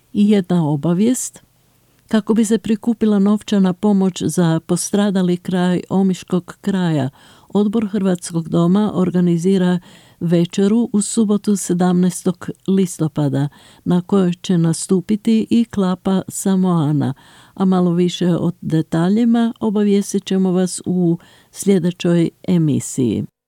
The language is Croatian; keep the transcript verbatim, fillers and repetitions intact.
I jedna obavijest. Kako bi se prikupila novčana pomoć za postradali kraj Omiškog kraja, Odbor Hrvatskog doma organizira večeru u subotu sedamnaestog listopada, na kojoj će nastupiti i Klapa Samoana, a malo više o detaljima obavijestit ćemo vas u sljedećoj emisiji.